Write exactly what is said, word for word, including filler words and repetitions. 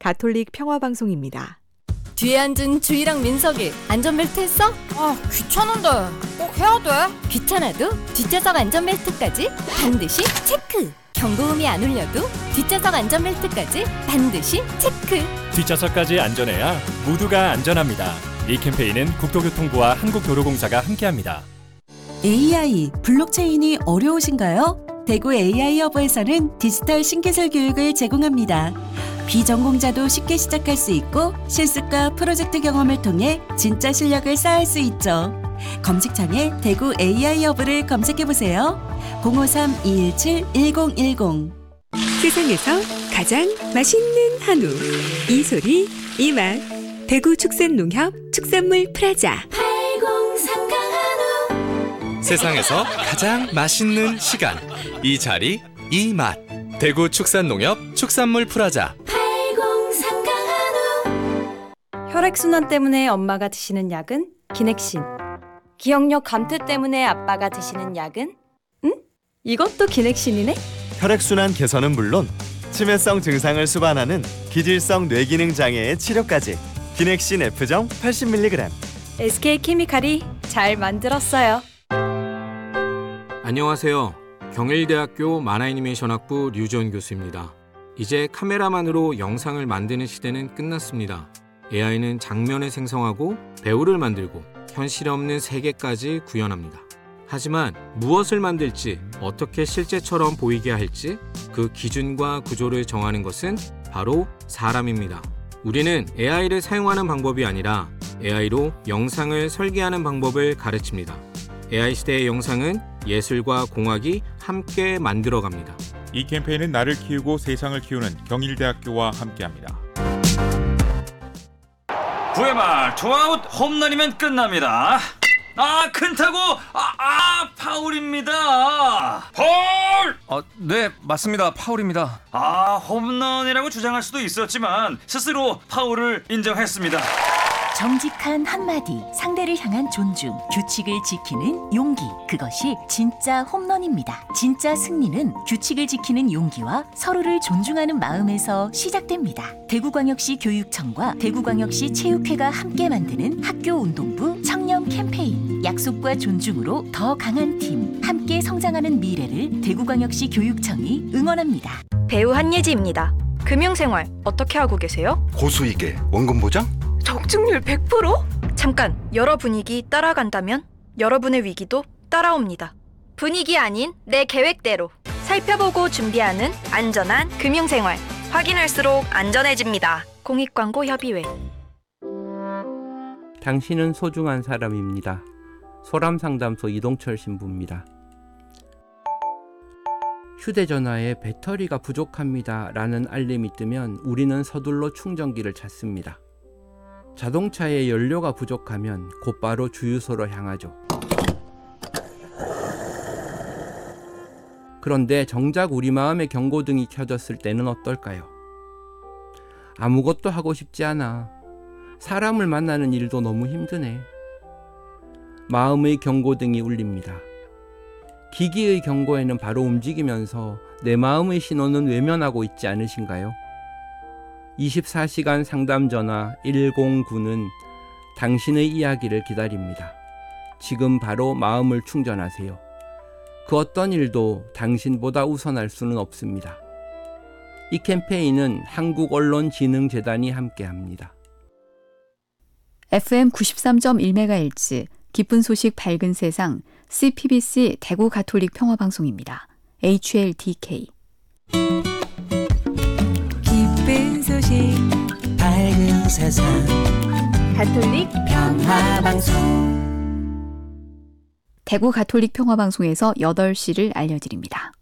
가톨릭 평화방송입니다. 뒤에 앉은 주희랑 민석이 안전벨트 했어? 아, 귀찮은데 꼭 해야 돼? 귀찮아도 뒷좌석 안전벨트까지 반드시 체크! 경고음이 안 울려도 뒷좌석 안전벨트까지 반드시 체크! 뒷좌석까지 안전해야 모두가 안전합니다. 이 캠페인은 국토교통부와 한국도로공사가 함께합니다. 에이아이, 블록체인이 어려우신가요? 대구 에이아이 허브에서는 디지털 신기술 교육을 제공합니다. 비전공자도 쉽게 시작할 수 있고 실습과 프로젝트 경험을 통해 진짜 실력을 쌓을 수 있죠. 검색창에 대구 에이아이 허브를 검색해보세요. 공오삼 이일칠 일공일공. 세상에서 가장 맛있는 한우. 이 소리, 이 맛. 대구 축산농협 축산물 프라자. 팔공삼 강한우. 세상에서 가장 맛있는 시간. 이 자리, 이 맛. 대구 축산농협 축산물 프라자. 팔공삼 강한우. 혈액순환 때문에 엄마가 드시는 약은 기넥신. 기억력 감퇴 때문에 아빠가 드시는 약은? 응? 이것도 기넥신이네? 혈액순환 개선은 물론 치매성 증상을 수반하는 기질성 뇌기능 장애의 치료까지. 기넥신 F정 팔십 밀리그램. 에스케이케미칼이 잘 만들었어요. 안녕하세요. 경일대학교 만화애니메이션학부 류지원 교수입니다. 이제 카메라만으로 영상을 만드는 시대는 끝났습니다. 에이아이는 장면을 생성하고 배우를 만들고 현실 없는 세계까지 구현합니다. 하지만 무엇을 만들지, 어떻게 실제처럼 보이게 할지 그 기준과 구조를 정하는 것은 바로 사람입니다. 우리는 에이아이를 사용하는 방법이 아니라 에이아이로 영상을 설계하는 방법을 가르칩니다. 에이아이 시대의 영상은 예술과 공학이 함께 만들어갑니다. 이 캠페인은 나를 키우고 세상을 키우는 경일대학교와 함께합니다. 구회 말 투아웃 홈런이면 끝납니다. 아, 큰 타구, 아, 아 파울입니다. 파울! 어, 네, 맞습니다. 파울입니다. 아, 홈런이라고 주장할 수도 있었지만 스스로 파울을 인정했습니다. 정직한 한마디, 상대를 향한 존중, 규칙을 지키는 용기, 그것이 진짜 홈런입니다. 진짜 승리는 규칙을 지키는 용기와 서로를 존중하는 마음에서 시작됩니다. 대구광역시 교육청과 대구광역시 체육회가 함께 만드는 학교운동부 청렴 캠페인. 약속과 존중으로 더 강한 팀, 함께 성장하는 미래를 대구광역시 교육청이 응원합니다. 배우 한예지입니다. 금융생활 어떻게 하고 계세요? 고수익에 원금 보장? 적중률 백 퍼센트? 잠깐, 여러 분위기 따라간다면 여러분의 위기도 따라옵니다. 분위기 아닌 내 계획대로 살펴보고 준비하는 안전한 금융생활. 확인할수록 안전해집니다. 공익광고협의회. 당신은 소중한 사람입니다. 소람상담소 이동철 신부입니다. 휴대전화에 배터리가 부족합니다 라는 알림이 뜨면 우리는 서둘러 충전기를 찾습니다. 자동차에 연료가 부족하면 곧바로 주유소로 향하죠. 그런데 정작 우리 마음의 경고등이 켜졌을 때는 어떨까요? 아무것도 하고 싶지 않아. 사람을 만나는 일도 너무 힘드네. 마음의 경고등이 울립니다. 기기의 경고에는 바로 움직이면서 내 마음의 신호는 외면하고 있지 않으신가요? 이십사 시간 상담 전화 일공구는 당신의 이야기를 기다립니다. 지금 바로 마음을 충전하세요. 그 어떤 일도 당신보다 우선할 수는 없습니다. 이 캠페인은 한국언론진흥재단이 함께합니다. 에프엠 구십삼 점 일 메가헤르츠 기쁜 소식 밝은 세상 씨피비씨 대구 가톨릭 평화방송입니다. 에이치엘디케이. 기쁜 소식 밝은 세상 가톨릭 평화방송. 대구 가톨릭 평화방송에서 여덟 시를 알려드립니다.